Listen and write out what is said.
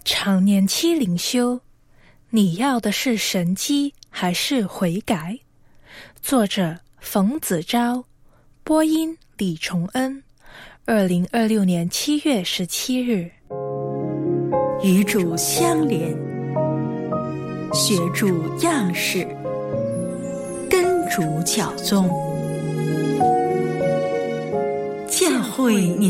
常年期灵修，你要的是神迹还是悔改？作者冯子昭，播音李崇恩。2026年7月17日。 与主相连，学主样式，跟主教宗。教会